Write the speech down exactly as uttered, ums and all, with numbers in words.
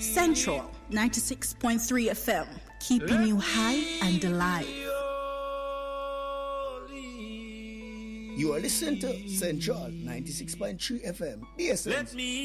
Central ninety-six point three F M, keeping you high and alive. You are listening to Central ninety-six point three F M. Yes, let me